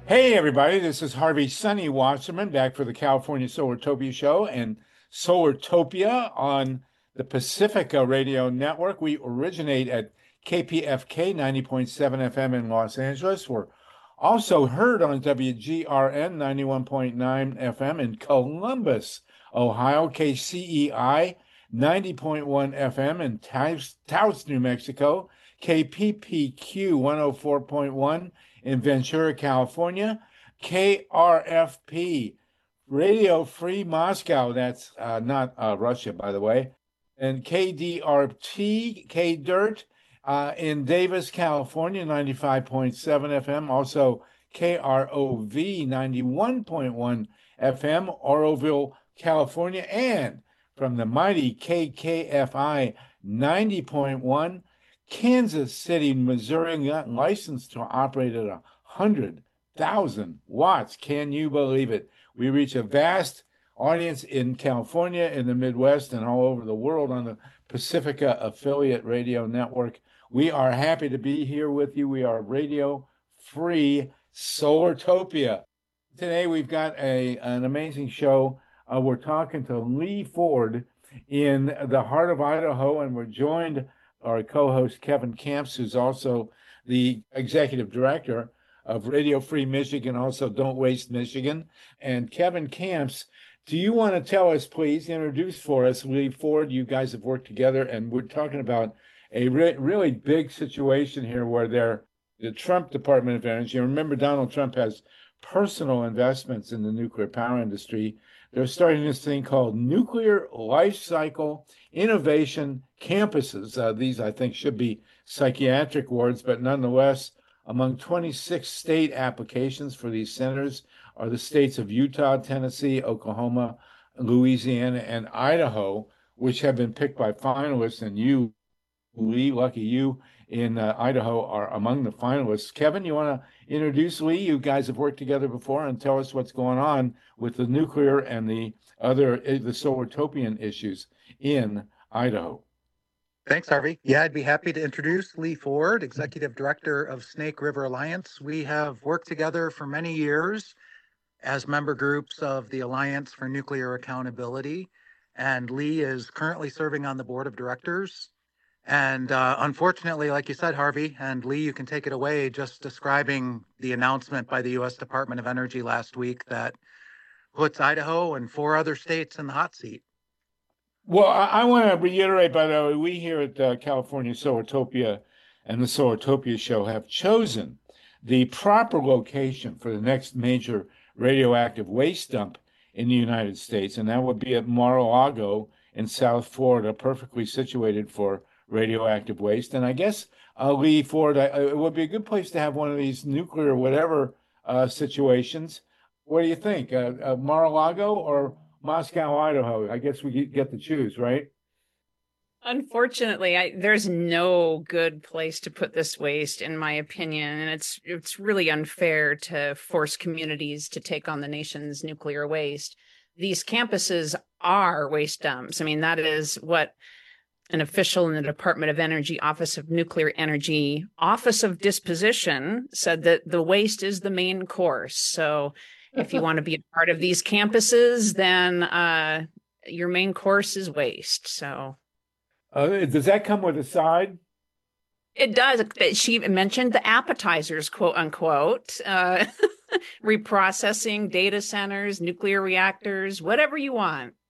Hey, everybody, this is Harvey Sunny Wasserman back for the California Solartopia Show and Solartopia on the Pacifica Radio Network. We originate at KPFK 90.7 FM in Los Angeles. We're also heard on WGRN 91.9 FM in Columbus, Ohio, KCEI 90.1 FM in Taos, New Mexico, KPPQ 104.1 in Ventura, California, KRFP, Radio Free Moscow, that's not Russia, by the way, and KDRT, KDIRT in Davis, California, 95.7 FM, also KROV, 91.1 FM, Oroville, California, and from the mighty KKFI, 90.1 Kansas City, Missouri, got licensed to operate at 100,000 watts. Can you believe it? We reach a vast audience in California, in the Midwest, and all over the world on the Pacifica Affiliate Radio Network. We are happy to be here with you. We are Radio Free Solartopia. Today we've got an amazing show. We're talking to Lee Ford in the heart of Idaho, and we're joined our co-host Kevin Camps, who's also the executive director of Radio Free Michigan, also Don't Waste Michigan. And Kevin Camps, do you want to tell us, please, introduce for us Lee Ford? You guys have worked together, and we're talking about a really big situation here where the Trump Department of Energy, and remember Donald Trump has personal investments in the nuclear power industry. They're starting this thing called Nuclear Life Cycle Innovation Campuses. These, I think, should be psychiatric wards, but nonetheless, among 26 state applications for these centers are the states of Utah, Tennessee, Oklahoma, Louisiana, and Idaho, which have been picked by finalists. And you, Lee, lucky you, in Idaho are among the finalists. Kevin, you want to introduce Lee? You guys have worked together before, and tell us what's going on with the nuclear and the Solartopian issues in Idaho. Thanks, Harvey. Yeah, I'd be happy to introduce Lee Ford, Executive Director of Snake River Alliance. We have worked together for many years as member groups of the Alliance for Nuclear Accountability, and Lee is currently serving on the board of directors. And unfortunately, like you said, Harvey, and Lee, you can take it away, just describing the announcement by the U.S. Department of Energy last week that puts Idaho and 4 other states in the hot seat. Well, I want to reiterate, by the way, we here at California Solartopia and the Solartopia Show have chosen the proper location for the next major radioactive waste dump in the United States, and that would be at Mar-a-Lago in South Florida, perfectly situated for radioactive waste. And I guess, Lee Ford, it would be a good place to have one of these nuclear whatever situations. What do you think? Mar-a-Lago or Moscow, Idaho? I guess we get to choose, right? Unfortunately, there's no good place to put this waste, in my opinion, and it's really unfair to force communities to take on the nation's nuclear waste. These campuses are waste dumps. I mean, that is what an official in the Department of Energy, Office of Nuclear Energy, Office of Disposition said that the waste is the main course. So if you want to be a part of these campuses, then your main course is waste. So does that come with a side? It does. She mentioned the appetizers, quote unquote, reprocessing, data centers, nuclear reactors, whatever you want.